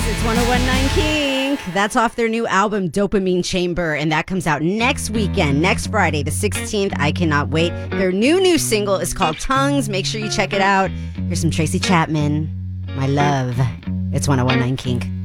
It's 1019 Kink. That's off their new album, Dopamine Chamber, and that comes out next weekend, next Friday, the 16th. I cannot wait. Their new single is called Tongues. Make sure you check it out. Here's some Tracy Chapman, My Love. It's 1019 Kink.